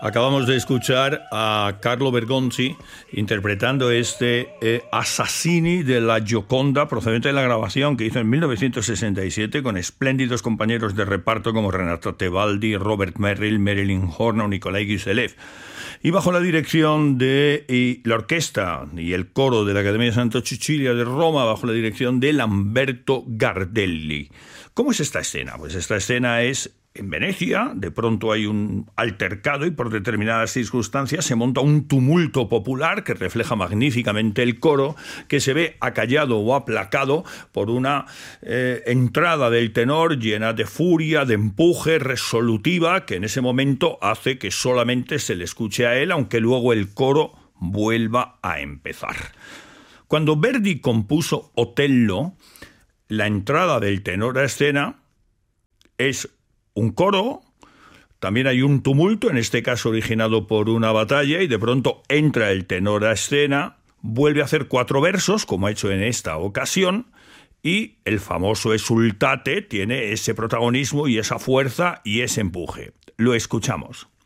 Acabamos de escuchar a Carlo Bergonzi interpretando este Assassini de la Gioconda, procedente de la grabación que hizo en 1967 con espléndidos compañeros de reparto como Renata Tebaldi, Robert Merrill, Marilyn Horne o Nikolai Guselev. Y bajo la dirección de la orquesta y el coro de la Academia Santa Cecilia de Roma, bajo la dirección de Lamberto Gardelli. ¿Cómo es esta escena? Pues esta escena es en Venecia, de pronto hay un altercado y por determinadas circunstancias se monta un tumulto popular que refleja magníficamente el coro, que se ve acallado o aplacado por una entrada del tenor llena de furia, de empuje, resolutiva, que en ese momento hace que solamente se le escuche a él, aunque luego el coro vuelva a empezar. Cuando Verdi compuso Otello, la entrada del tenor a escena es un coro, también hay un tumulto, en este caso originado por una batalla, y de pronto entra el tenor a escena, vuelve a hacer 4 versos, como ha hecho en esta ocasión, y el famoso esultate tiene ese protagonismo y esa fuerza y ese empuje. Lo escuchamos.